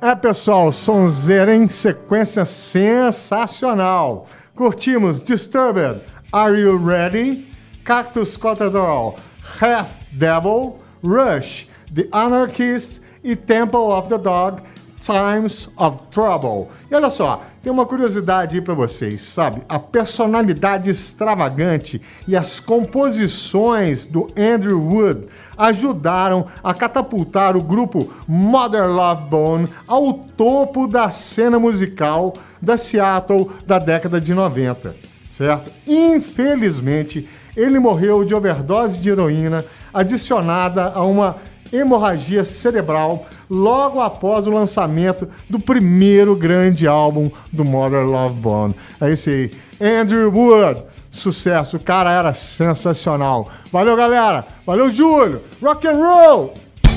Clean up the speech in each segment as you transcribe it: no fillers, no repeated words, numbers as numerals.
É, pessoal, sonzeira em sequência sensacional. Curtimos Disturbed, Are You Ready? Cactus Cathedral, Half Devil, Rush, The Anarchist e Temple of the Dog, Times of Trouble. E olha só, tem uma curiosidade aí pra vocês, sabe? A personalidade extravagante e as composições do Andrew Wood ajudaram a catapultar o grupo Mother Love Bone ao topo da cena musical da Seattle da década de 90, certo? Infelizmente, ele morreu de overdose de heroína adicionada a uma hemorragia cerebral logo após o lançamento do primeiro grande álbum do Mother Love Bone. É esse aí, Andrew Wood. Sucesso, o cara era sensacional. Valeu, galera. Valeu, Júlio. Rock and roll.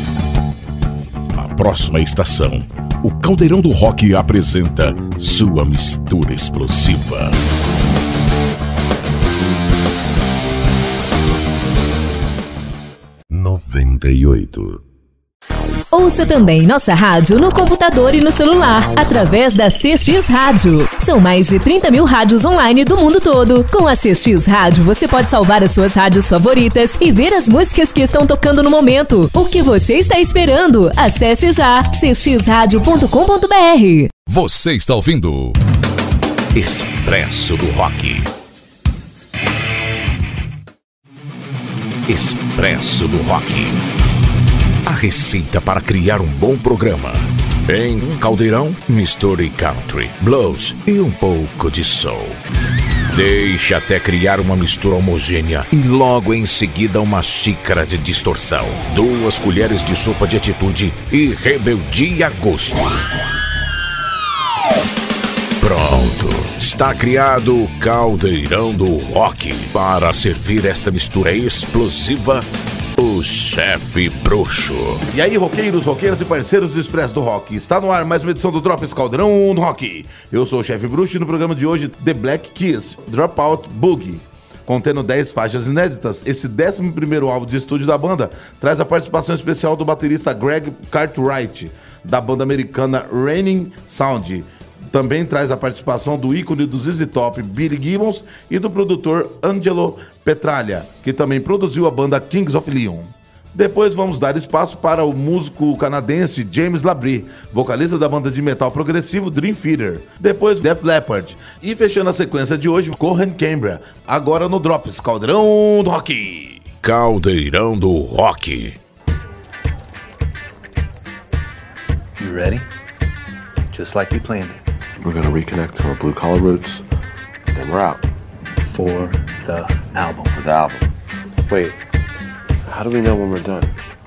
A próxima estação, o Caldeirão do Rock apresenta sua mistura explosiva. Ouça também nossa rádio no computador e no celular, através da CX Rádio. São mais de 30 mil rádios online do mundo todo. Com a CX Rádio, você pode salvar as suas rádios favoritas e ver as músicas que estão tocando no momento. O que você está esperando? Acesse já cxradio.com.br. Você está ouvindo Expresso do Rock. Expresso do Rock. A receita para criar um bom programa. Em um caldeirão, misture country, blues e um pouco de soul. Deixe até criar uma mistura homogênea e logo em seguida uma xícara de distorção, 2 colheres de sopa de atitude e rebeldia a gosto. Pronto, está criado o Caldeirão do Rock. Para servir esta mistura explosiva, o Chefe Bruxo. E aí, roqueiros, roqueiras e parceiros do Expresso do Rock. Está no ar mais uma edição do Drops Caldeirão do Rock. Eu sou o Chefe Bruxo e no programa de hoje, The Black Keys, Dropout Boogie. Contendo 10 faixas inéditas, esse 11º álbum de estúdio da banda traz a participação especial do baterista Greg Cartwright, da banda americana Raining Sound. Também traz a participação do ícone do ZZ Top, Billy Gibbons, e do produtor Angelo Petraglia, que também produziu a banda Kings of Leon. Depois vamos dar espaço para o músico canadense James Labrie, vocalista da banda de metal progressivo Dream Theater. Depois Def Leppard. E fechando a sequência de hoje, Cohen Cambria, agora no Drops Caldeirão do Rock. Caldeirão do Rock. You ready? Just like we planned it. We're gonna reconnect to our blue-collar roots, and then we're out. For the album. For the album. Wait, how do we know when we're done?